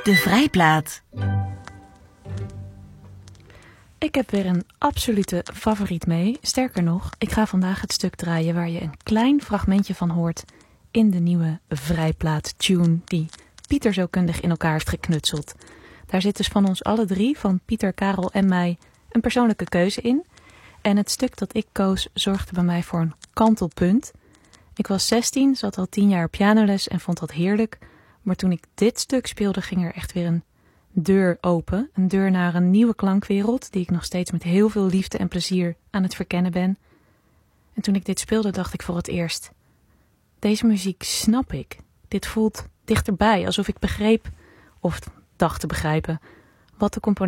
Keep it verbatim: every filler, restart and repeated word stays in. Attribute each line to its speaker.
Speaker 1: De Vrijplaat.
Speaker 2: Ik heb weer een absolute favoriet mee. Sterker nog, ik ga vandaag het stuk draaien waar je een klein fragmentje van hoort in de nieuwe Vrijplaat-tune die Pieter zo kundig in elkaar heeft geknutseld. Daar zit dus van ons alle drie, van Pieter, Karel en mij, een persoonlijke keuze in. En het stuk dat ik koos zorgde bij mij voor een kantelpunt. Ik was zestien, zat al tien jaar op pianoles en vond dat heerlijk. Maar toen ik dit stuk speelde, ging er echt weer een deur open. Een deur naar een nieuwe klankwereld, die ik nog steeds met heel veel liefde en plezier aan het verkennen ben. En toen ik dit speelde, dacht ik voor het eerst: deze muziek snap ik. Dit voelt dichterbij, alsof ik begreep, of dacht te begrijpen, wat de componist